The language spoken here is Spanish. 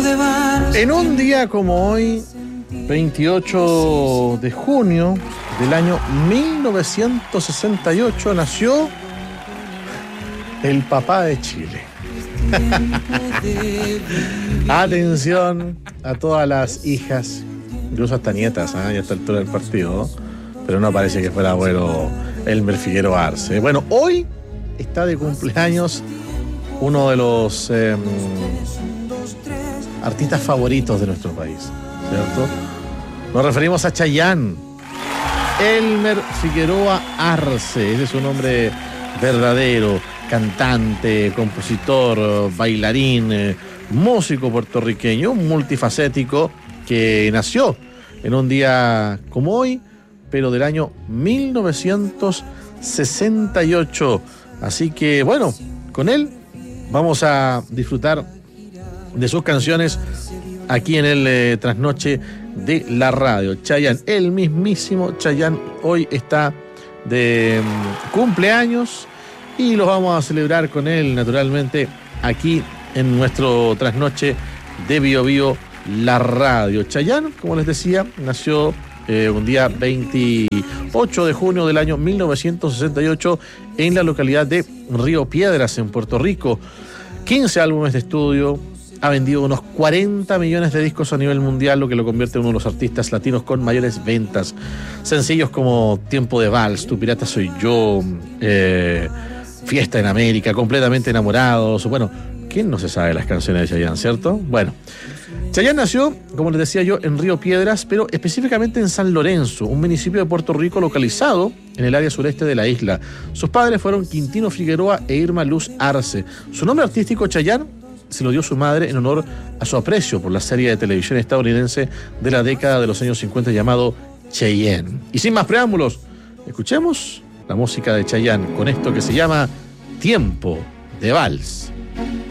En un día como hoy, 28 de junio del año 1968, nació el papá de Chile. Atención a todas las hijas, incluso hasta nietas, ya a esta altura del partido, pero no parece que fuera bueno Elmer Figueroa Arce. Bueno, hoy está de cumpleaños uno de los artistas favoritos de nuestro país, ¿cierto? Nos referimos a Chayanne. Elmer Figueroa Arce, ese es su nombre verdadero. Cantante, compositor, bailarín, músico puertorriqueño, multifacético, que nació en un día como hoy, pero del año 1968. Así que, bueno, con él vamos a disfrutar de sus canciones aquí en el Trasnoche de la Radio. Chayanne, el mismísimo Chayanne, hoy está de cumpleaños y los vamos a celebrar con él, naturalmente, aquí en nuestro Trasnoche de Bio Bio, la Radio. Chayanne, como les decía, nació un día 28 de junio del año 1968 en la localidad de Río Piedras, en Puerto Rico. 15 álbumes de estudio, ha vendido unos 40 millones de discos a nivel mundial, lo que lo convierte en uno de los artistas latinos con mayores ventas. Sencillos como Tiempo de Vals, Tu Pirata Soy Yo, Fiesta en América, Completamente Enamorados. Bueno, ¿quién no se sabe las canciones de Chayanne, cierto? Bueno, Chayanne nació, como les decía yo, en Río Piedras, pero específicamente en San Lorenzo, un municipio de Puerto Rico localizado en el área sureste de la isla. Sus padres fueron Quintino Figueroa e Irma Luz Arce. Su nombre artístico, Chayanne, se lo dio su madre en honor a su aprecio por la serie de televisión estadounidense de la década de los años 50 llamado Cheyenne. Y sin más preámbulos, escuchemos la música de Chayanne con esto que se llama Tiempo de Vals.